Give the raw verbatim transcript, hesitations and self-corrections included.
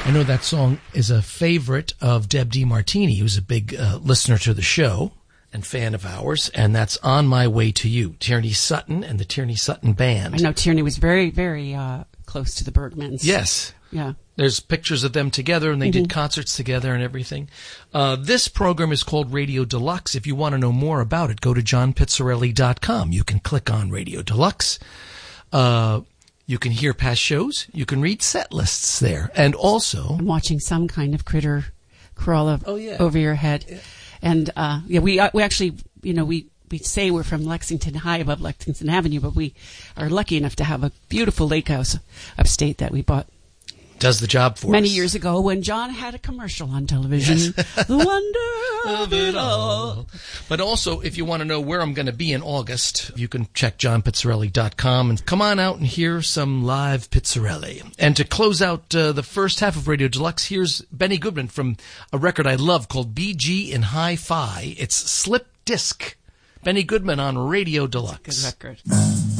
I know that song is a favorite of Deb DiMartini, who's a big uh, listener to the show and fan of ours, and that's On My Way to You, Tierney Sutton and the Tierney Sutton Band. I know Tierney was very, very uh, close to the Bergmans. Yes. Yeah. There's pictures of them together, and they mm-hmm. did concerts together and everything. Uh, this program is called Radio Deluxe. If you want to know more about it, go to john pizzarelli dot com. You can click on Radio Deluxe. Uh, you can hear past shows. You can read set lists there. And also... I'm watching some kind of critter crawl of, oh, yeah. over your head. Yeah. And, uh, yeah, we, uh, we actually, you know, we, we say we're from Lexington, high above Lexington Avenue, but we are lucky enough to have a beautiful lake house upstate that we bought. Does the job for Many us. years ago when John had a commercial on television. Yes. The wonder of it all. But also, if you want to know where I'm going to be in August, you can check john pizzarelli dot com and come on out and hear some live Pizzarelli. And to close out uh, the first half of Radio Deluxe, here's Benny Goodman from a record I love called B G in Hi-Fi. It's Slip Disc. Benny Goodman on Radio Deluxe. Good record.